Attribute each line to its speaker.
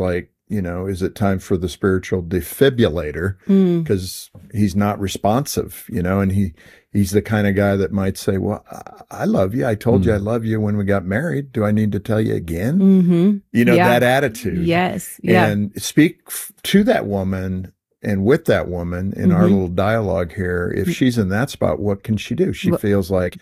Speaker 1: like, is it time for the spiritual defibrillator? Because he's not responsive, and he's the kind of guy that might say, well, I love you. I told you I love you when we got married. Do I need to tell you again?
Speaker 2: Mm-hmm.
Speaker 1: That attitude.
Speaker 2: Yes. Yeah.
Speaker 1: And speak to that woman and with that woman in our little dialogue here. If she's in that spot, what can she do? She feels like,